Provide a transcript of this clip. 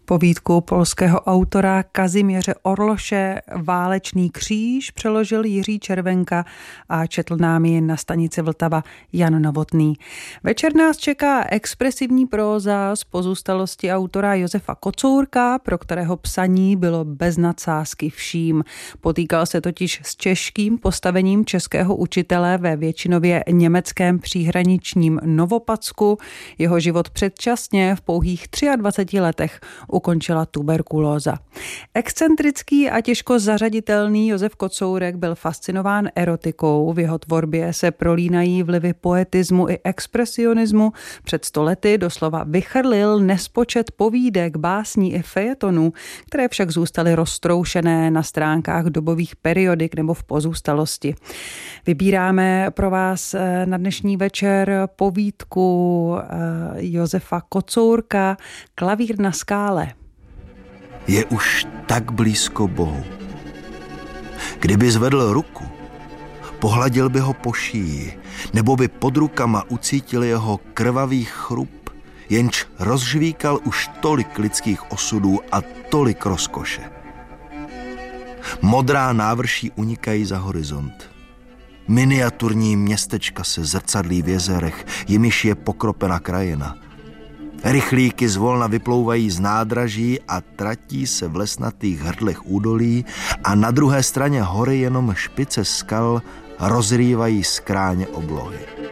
Povídku polského autora Kazimierze Orloše Válečný kříž přeložil Jiří Červenka a četl nám ji na stanici Vltava Jan Novotný. Večer nás čeká expresivní próza z pozůstalosti autora Josefa Kocourka, pro kterého psaní bylo bez nadsázky vším. Potýkal se totiž s těžkým postavením českého učitele ve většinově německém příhraničním Novopadsku. Jeho život předčasně v pouhých 23 letech ukončila tuberkulóza. Excentrický a těžko zařaditelný Josef Kocourek byl fascinován erotikou. V jeho tvorbě se prolínají vlivy poetismu i expresionismu. Před 100 lety doslova vychrlil nespočet povídek, básní i fejetonů, které však zůstaly roztroušené na stránkách dobových periodik nebo v pozůstalosti. Vybíráme pro vás na dnešní večer povídku Josefa Kocourka Klavír na skále. Je už tak blízko Bohu. Kdyby zvedl ruku, pohladil by ho po šíji, nebo by pod rukama ucítil jeho krvavý chrup, jenž rozžvíkal už tolik lidských osudů a tolik rozkoše. Modrá návrší unikají za horizont. Miniaturní městečka se zrcadlí v jezerech, jimiž je pokropena krajina. Rychlíky zvolna vyplouvají z nádraží a tratí se v lesnatých hrdlech údolí a na druhé straně hory jenom špice skal rozrývají skráně oblohy.